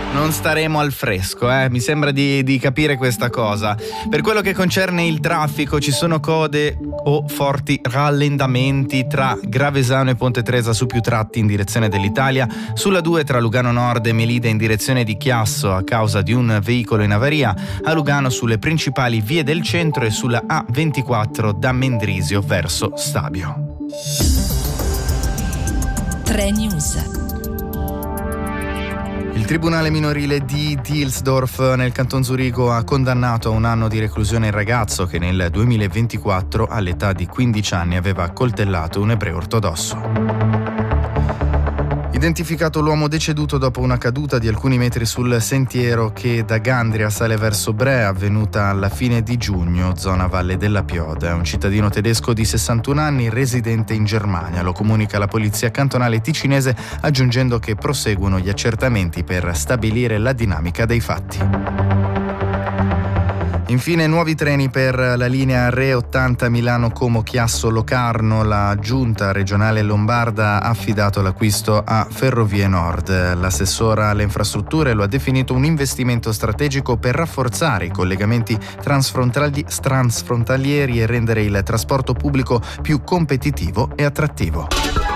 Non staremo al fresco, mi sembra di capire questa cosa. Per quello che concerne il traffico, ci sono code o forti rallentamenti tra Gravesano e Ponte Tresa su più tratti in direzione dell'Italia, sulla 2 tra Lugano Nord e Melide in direzione di Chiasso a causa di un veicolo in avaria, a Lugano sulle principali vie del centro e sulla A24 da Mendrisio verso Stabio. 3 News. Il Tribunale minorile di Dielsdorf nel Canton Zurigo ha condannato a 1 anno di reclusione il ragazzo che nel 2024, all'età di 15 anni, aveva accoltellato un ebreo ortodosso. Identificato l'uomo deceduto dopo una caduta di alcuni metri sul sentiero che da Gandria sale verso Brea, avvenuta alla fine di giugno, zona Valle della Pioda. È un cittadino tedesco di 61 anni residente in Germania. Lo comunica la polizia cantonale ticinese, aggiungendo che proseguono gli accertamenti per stabilire la dinamica dei fatti. Infine, nuovi treni per la linea Re 80 Milano-Como-Chiasso-Locarno. La giunta regionale lombarda ha affidato l'acquisto a Ferrovie Nord. L'assessora alle infrastrutture lo ha definito un investimento strategico per rafforzare i collegamenti transfrontalieri e rendere il trasporto pubblico più competitivo e attrattivo.